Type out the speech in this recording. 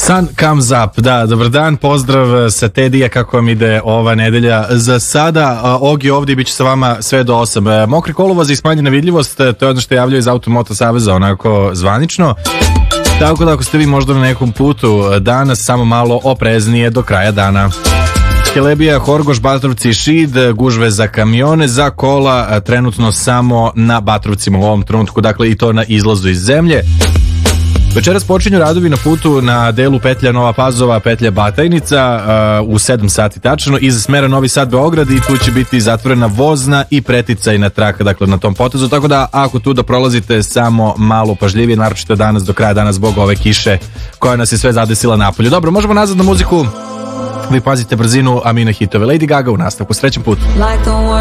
Sun comes up, da, dobar dan, pozdrav sa Tedija, kako vam ide ova nedelja. Za sada, Ogi ovdje bit će sa vama sve do 8. Mokri kolovoz i smanjena vidljivost, to je ono što javljaju iz Automoto Saveza, onako zvanično. Tako da ako ste vi možda na nekom putu danas, samo malo opreznije do kraja dana. Kelebija, Horgoš, Batrovci, Šid, gužve za kamione, za kola trenutno samo na Batrovcima u ovom trenutku, dakle i to na izlazu iz zemlje. Večeras počinju radovi na putu na delu petlja Nova Pazova, petlja Batajnica u 7 sati tačno iz smera Novi Sad Beograd i tu će biti zatvorena vozna i preticajna traka, dakle na tom potezu, tako da ako tu da prolazite samo malo pažljivije, naročito danas do kraja dana zbog ove kiše koja nas je sve zadesila napolju. Dobro, možemo nazad na muziku, vi pazite brzinu, a mi na hitove. Lady Gaga u nastavku, srećan put.